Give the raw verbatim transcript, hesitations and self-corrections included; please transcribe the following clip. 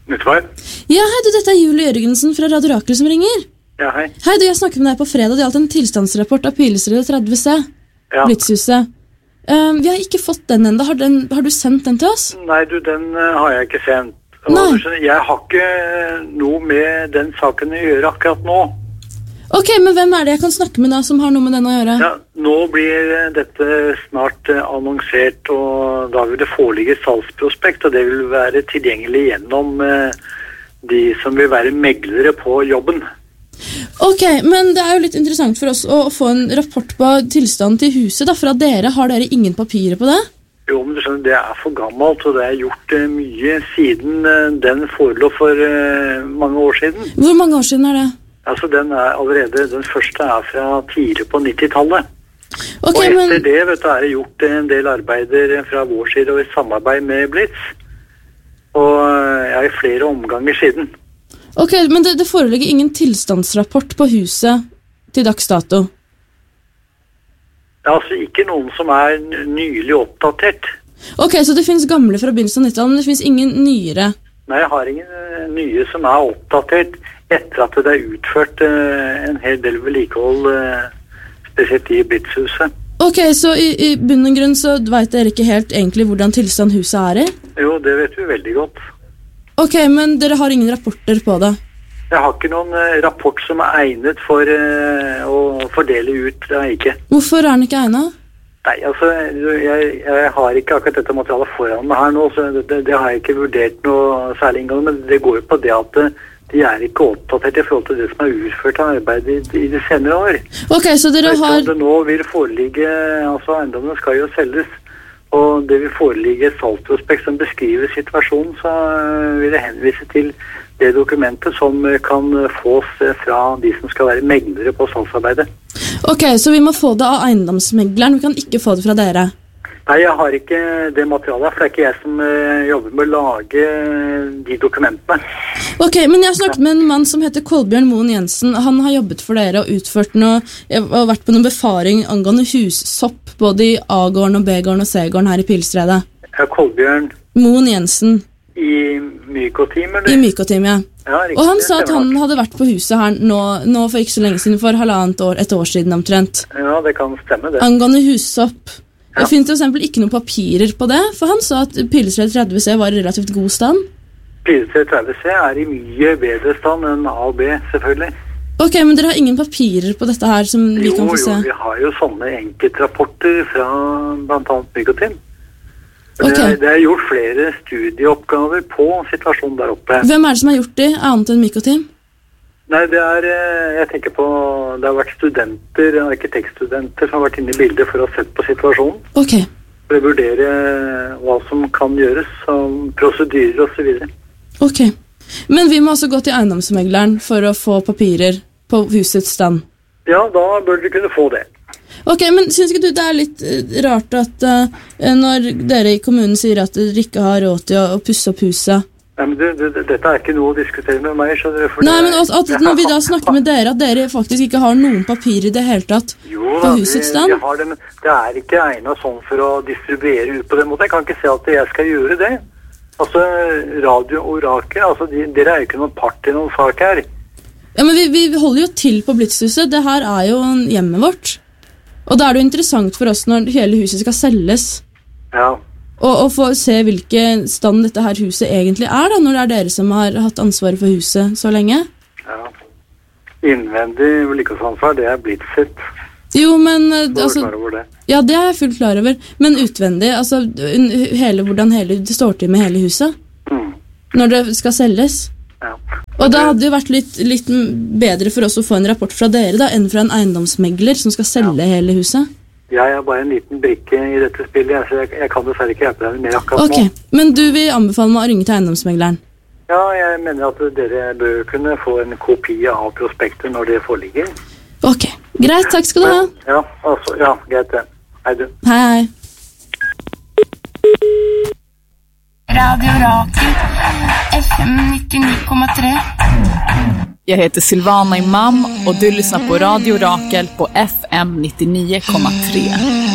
Nytt hva? Ja, hei du, dette er Julie Jørgensen fra Radio Rakel som ringer. Ja, hei. Hei du, jeg snakket med deg på fredag, det gjaldt en tilstandsrapport av Pilestredet tretti C, Ja. Blitzhuset. Uh, vi har ikke fått den enda, har, den, har du sendt den til oss? Nei, du, den uh, har jeg ikke sendt. Og Nei. du skjønner, jeg har ikke noe med den saken å gjøre akkurat nå. Ok, men hvem er det jeg kan snakke med da, som har noe med den å gjøre? Ja, nå blir uh, dette snart uh, annonsert, og da vil det foreligge salgsprospekt, og det vil være tilgjengelig gjennom uh, de som vil være meglere på jobben. Ok, men det er jo litt interessant for oss å, å få en rapport på tilstanden til huset da, fra dere. Har dere ingen papirer på det? Jo, men du skjønner, det er for gammelt, og det er gjort uh, mye siden uh, den forelå for uh, mange år siden. Hvor mange år siden er det? Altså, den er allerede, den første er fra tidlig på nittitallet. Ok, og etter men... det, vet du, er det gjort en del arbeider fra vår side og i samarbeid med Blitz. Og uh, jeg er i flere omganger siden. Ok, men det, det foreligger ingen tilstandsrapport på huset til dags dato? Det er altså ikke noen som er n- nylig oppdatert. Ok, så det finnes gamle fra begynnelsen av nittitallet, men det finnes ingen nyere? Nei, jeg har ingen uh, nye som er oppdatert etter at det er utført uh, en hel del vedlikehold, uh, spesielt i Blitzhuset. Ok, så i, i bunn og grunn så vet dere ikke helt egentlig hvordan tilstand huset er i? Jo, det vet vi veldig godt. Ok, men dere har ingen rapporter på det? Jeg har ikke noen uh, rapport som er egnet for uh, å fordele ut, det er ikke. Hvorfor er den ikke egnet? Nei, altså, jeg, jeg har ikke akkurat dette materialet foran meg her nå, så det, det, det har jeg ikke vurdert noe særlig inngang, men det går jo på det at uh, de er ikke oppdatert i forhold til det som er utført av arbeid i, i de senere år. Ok, så dere Vet du, har... Det nå vil foreligge, altså eiendommene skal jo selges, og det vil foreligge et salgsprospekt som beskriver situasjonen, så uh, vil jeg henvise til det dokumentet som uh, kan fås uh, fra de som skal være meglere på salgsarbeidet. Ok, så vi må få det av eiendomsmegleren, vi kan ikke få det fra dere? Nei, jeg har ikke det materialet, for det er ikke jeg som uh, jobber med å lage uh, de dokumentene. Ok, men jeg har snakket med en mann som heter Kolbjørn Moen Jensen. Han har jobbet for dere og utført noe, og vært på noen befaring angående hussopp, både i A-gården og B-gården og C-gården her i Pilestredet. Ja, Kolbjørn Moen Jensen. i Mykoteam, eller? I Mykoteam, ja. Ja, riktig, og han sa at han nok. hadde vært på huset her nå, nå for ikke så lenge siden, for halvannet år, et år siden omtrent. Ja, det kan stemme det. Angående hussopp. Ja. Det finnes for eksempel ikke noen papirer på det, for han sa at Pilestredet tretti C var i relativt god stand. Pilestredet tretti C er i mye bedre stand enn A og B, selvfølgelig. Ok, men dere har ingen papirer på dette her som vi Jo, kan få se? jo, vi har jo sånne enkeltrapporter fra blant annet Mykoteam. Ok. Det, er, det er gjort flere studieoppgaver på situasjonen der oppe. Hvem er det som har gjort det, annet enn Mykoteam? Nei, det er, eh, jeg tenker på, det har vært studenter, arkitektstudenter som har vært inne i bildet for å ha sett på situasjonen. Ok, For å vurdere hva som kan gjøres, som prosedyrer og så videre. ok. Men vi må også gå til eiendomsmegleren for å få papirer på husets stand. Ja, da bør dere kunne få det. Ok, men synes ikke du det er litt eh, rart at eh, når dere i kommunen sier at dere ikke har råd til å, å pusse opp huset? Nei, men det, det, dette er ikke noe å diskutere med meg, skjønner du? for Nei, det- men at, at når vi da snakker med dere, at dere faktisk ikke har noen papir i det hele tatt Jo på da, vi, husets stand? vi har det, men det er ikke egnet sånn for å distribuere ut på den måten. Jeg kan ikke se at jeg skal gjøre det. Altså, Radio Orakel, altså, de, dere er jo ikke noen part i noen sak her. Ja, men vi, vi holder jo til på Blitzhuset. Det her er jo hjemmet vårt. Og da er det jo interessant for oss når hele huset skal selges, Ja, og, og få se hvilken stand dette her huset egentlig er da, når det er dere som har hatt ansvaret for huset så lenge. ja. Innvendig vedlikeholdsansvar, det er blitt sett. Jo, men eh, Du er altså, klar over det. ja, det er jeg fullt klar over. Men utvendig, altså un- hele, hvordan hele, det står til med hele huset, Mm. når det skal selges. Ja. Og da hadde det jo vært litt, litt bedre for oss å få en rapport fra dere da, enn fra en eiendomsmegler som skal selge hele huset. Jeg er bare en liten brikke i dette spillet, jeg, så jeg, jeg kan dessverre ikke hjelpe deg mer akkurat Ok, nå. men du vil anbefale meg å ringe til eiendomsmegleren. Ja, jeg mener at dere bør kunne få en kopi av prospektet når det foreligger. Ok, greit, takk skal du ha. Ja, altså, ja, greit det. Hei du. Hei, hei. Radio Rakel, F M nittio-nio komma tre. Jag heter Silvana Imam och du lyssnar på Radio Rakel på F M nittionio komma tre.